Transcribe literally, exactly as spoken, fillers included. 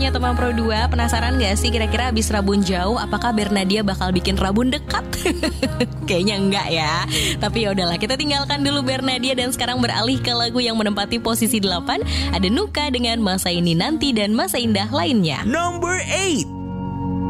selanjutnya teman Pro dua. Penasaran gak sih kira-kira abis rabun jauh apakah Bernadia bakal bikin rabun dekat? Kayaknya enggak ya. Tapi yaudahlah, kita tinggalkan dulu Bernadia dan sekarang beralih ke lagu yang menempati posisi delapan. Ada Nuka dengan Masa Ini Nanti dan Masa Indah lainnya. Number eight.